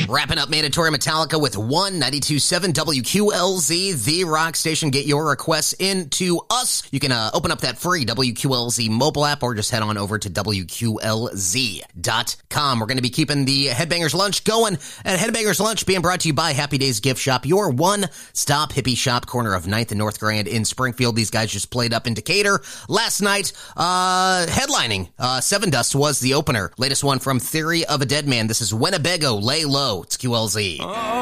Wrapping up Mandatory Metallica with 192.7 WQLZ, the rock station. Get your requests into us. You can open up that free WQLZ mobile app or just head on over to WQLZ.com. We're going to be keeping the Headbangers Lunch going at Headbangers Lunch, being brought to you by Happy Days Gift Shop, your one-stop hippie shop, corner of 9th and North Grand in Springfield. These guys just played up in Decatur last night, headlining. Seven Dust was the opener. Latest one from Theory of a Dead Man. This is Winnebago, Lay Low. It's QLZ.